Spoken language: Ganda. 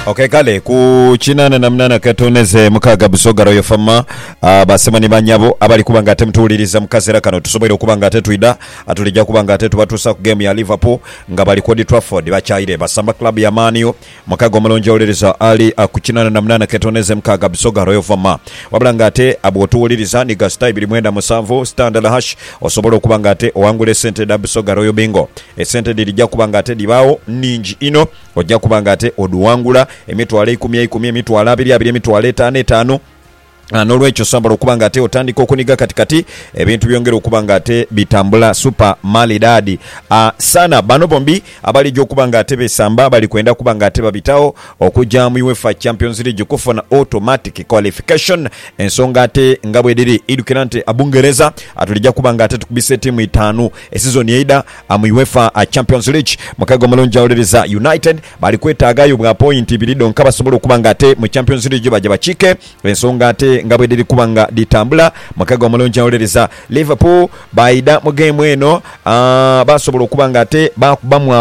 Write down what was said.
Okay kale ku kinana na mnana katoneze mukaga busoga royo fama basemani banyabo abali kubanga ate mtuuliriza mukazera kano tusobole okubanga ate tuida atulija kubanga ate tubatusa ku game ya Liverpool nga bali ku Old Trafford bachaire basamba club ya Manio mukaga omulonja oliriza ali ku kinana na mnana katoneze mukaga busoga royo fama wabulanga ate abotuuliriza ni gasta 2.7 standard hash osobola okubanga ate owangule sente da busoga royo bingo esente dilija kubanga ate dibawo ninji ino ojja kubanga ate oduwangula emitwalo 10 emitwalo 2 emitwalo 5 n'olwekyo sambala okubanga ate otandika okuniga katikati ebintu byongera okubanga ate bitambula super malidadi sana bano bombi abalijja okubanga ate besamba bali kwenda kubanga ate babitawo okujja mu UEFA Champions League kufuna automatic qualification ensonga ate nga bwe diri idukirante abungereza atulijja kubanga ate tukubise timu 5 season yeida mu UEFA Champions League mukago malonja oleriza United bali kwetaagayo bwa point 2 donka basobola okubanga ate mu Champions League baje bachike ensonga ate ngabwe diri kubanga ditambula makago amalonja oleriza Liverpool baida mu game eno basobola okubanga ate bakubamu